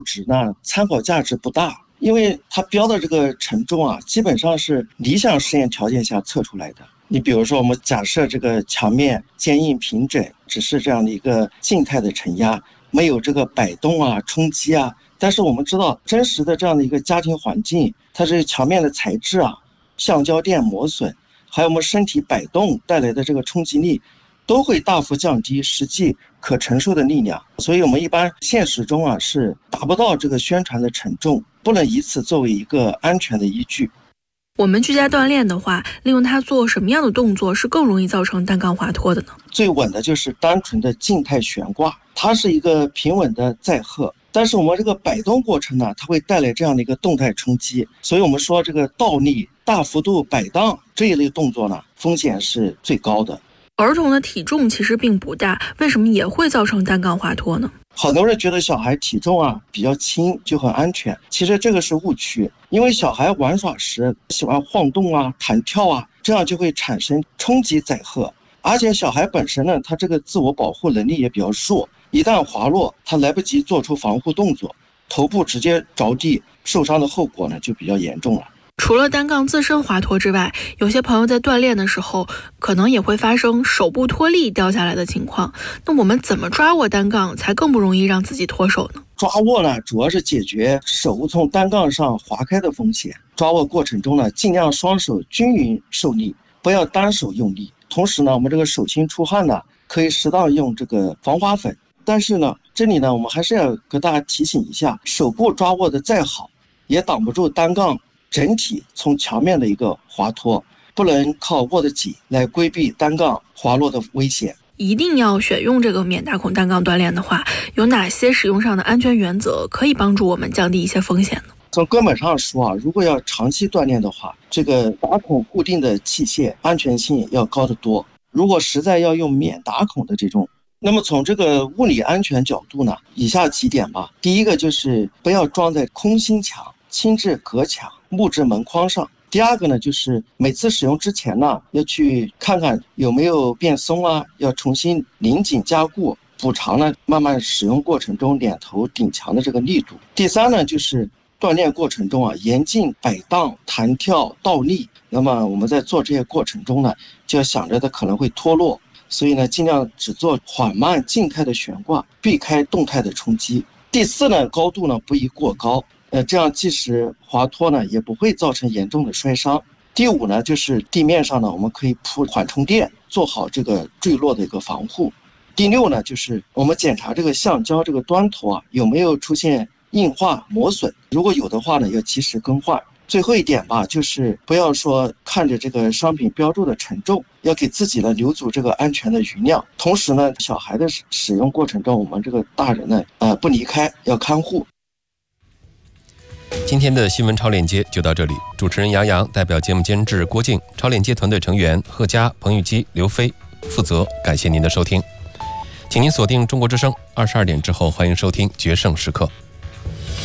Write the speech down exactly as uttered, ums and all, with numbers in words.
值呢参考价值不大，因为它标的这个承重啊，基本上是理想实验条件下测出来的。你比如说，我们假设这个墙面坚硬平整，只是这样的一个静态的承压，没有这个摆动啊、冲击啊。但是我们知道，真实的这样的一个家庭环境，它这墙面的材质啊、橡胶垫磨损，还有我们身体摆动带来的这个冲击力，都会大幅降低实际可承受的力量。所以我们一般现实中啊是达不到这个宣传的承重，不能以此作为一个安全的依据。 我们居家锻炼的话，利用它做什么样的动作是更容易造成单杠滑脱的呢？ 最稳的就是单纯的静态悬挂，它是一个平稳的载荷，但是我们这个摆动过程呢，它会带来这样的一个动态冲击，所以我们说这个倒立、大幅度摆荡这一类动作呢，风险是最高的。 儿童的体重其实并不大，为什么也会造成单杠滑脱呢？ 好多人觉得小孩体重啊比较轻就很安全，其实这个是误区。因为小孩玩耍时喜欢晃动啊、弹跳啊，这样就会产生冲击载荷。而且小孩本身呢，他这个自我保护能力也比较弱，一旦滑落，他来不及做出防护动作，头部直接着地，受伤的后果呢就比较严重了。 除了单杠自身滑脱之外，有些朋友在锻炼的时候可能也会发生手部脱力掉下来的情况，那我们怎么抓握单杠才更不容易让自己脱手呢？ 抓握呢，主要是解决手从单杠上滑开的风险。抓握过程中呢，尽量双手均匀受力，不要单手用力。同时呢，我们这个手心出汗呢，可以适当用这个防滑粉。但是呢，这里呢，我们还是要跟大家提醒一下，手部抓握的再好，也挡不住单杠整体从墙面的一个滑脱，不能靠握得紧来规避单杠滑落的危险。 一定要选用这个免打孔单杠锻炼的话，有哪些使用上的安全原则可以帮助我们降低一些风险呢？ 从根本上说啊，如果要长期锻炼的话，这个打孔固定的器械安全性要高得多。如果实在要用免打孔的这种，那么从这个物理安全角度呢，以下几点吧。第一个就是不要装在空心墙、轻质隔墙、木质门框上。第二个呢，就是每次使用之前呢，要去看看有没有变松啊，要重新拧紧加固，补偿呢慢慢使用过程中脸头顶墙的这个力度。第三呢，就是锻炼过程中啊，严禁摆荡、弹跳、倒立。那么我们在做这些过程中呢，就要想着它可能会脱落，所以呢，尽量只做缓慢静态的悬挂，避开动态的冲击。第四呢，高度呢不宜过高。呃，这样即使滑脱呢，也不会造成严重的摔伤。第五呢，就是地面上呢，我们可以铺缓冲垫，做好这个坠落的一个防护。第六呢，就是我们检查这个橡胶这个端头啊，有没有出现硬化磨损，如果有的话呢，要及时更换。最后一点吧，就是不要说看着这个商品标注的承重，要给自己呢留足这个安全的余量。同时呢，小孩的使用过程中，我们这个大人呢，呃，不离开，要看护。 今天的新闻超链接就到这里，主持人杨洋代表节目监制郭靖、超链接团队成员贺佳、彭玉基、刘飞负责，感谢您的收听，请您锁定中国之声，二十二点之后欢迎收听决胜时刻。